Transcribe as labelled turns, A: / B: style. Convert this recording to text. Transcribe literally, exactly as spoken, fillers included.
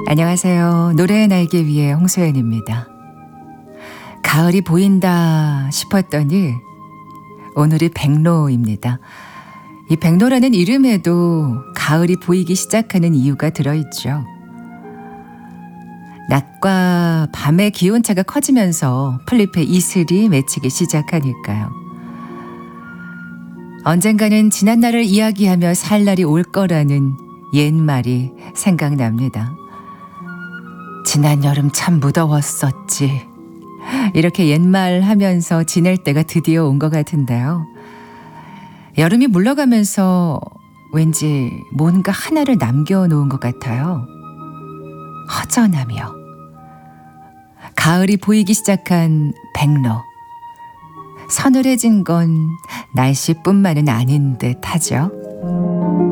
A: 안녕하세요. 노래의 날개 위의 홍소연입니다. 가을이 보인다 싶었더니 오늘이 백로입니다. 이 백로라는 이름에도 가을이 보이기 시작하는 이유가 들어있죠. 낮과 밤의 기온차가 커지면서 풀잎의 이슬이 맺히기 시작하니까요. 언젠가는 지난 날을 이야기하며 살 날이 올 거라는 옛말이 생각납니다. 지난 여름 참 무더웠었지. 이렇게 옛말 하면서 지낼 때가 드디어 온 것 같은데요. 여름이 물러가면서 왠지 뭔가 하나를 남겨놓은 것 같아요. 허전하며. 가을이 보이기 시작한 백로. 서늘해진 건 날씨뿐만은 아닌 듯 하죠.